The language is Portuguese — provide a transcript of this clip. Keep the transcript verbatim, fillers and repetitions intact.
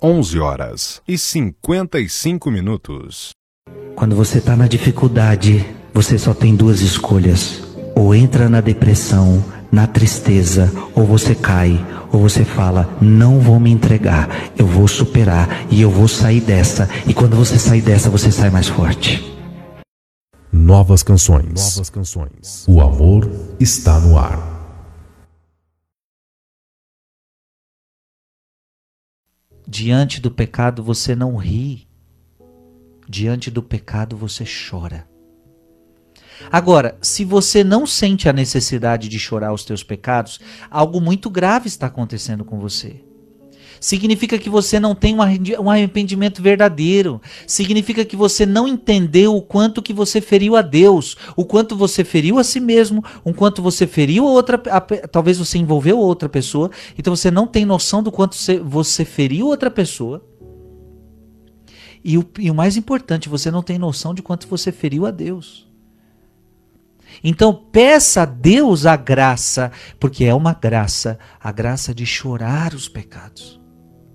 onze horas e cinquenta e cinco minutos. Quando você está na dificuldade, você só tem duas escolhas. Ou entra na depressão, na tristeza, ou você cai, ou você fala, não vou me entregar, eu vou superar e eu vou sair dessa. E quando você sair dessa, você sai mais forte. Novas canções. Novas canções. O amor está no ar. Diante do pecado você não ri. Diante do pecado você chora. Agora, se você não sente a necessidade de chorar os teus pecados, algo muito grave está acontecendo com você. Significa que você não tem um arrependimento verdadeiro. Significa que você não entendeu o quanto que você feriu a Deus, o quanto você feriu a si mesmo, o quanto você feriu a outra, a, talvez você envolveu outra pessoa, então você não tem noção do quanto você, você feriu outra pessoa. E o, e o mais importante, você não tem noção de quanto você feriu a Deus. Então peça a Deus a graça, porque é uma graça, a graça de chorar os pecados.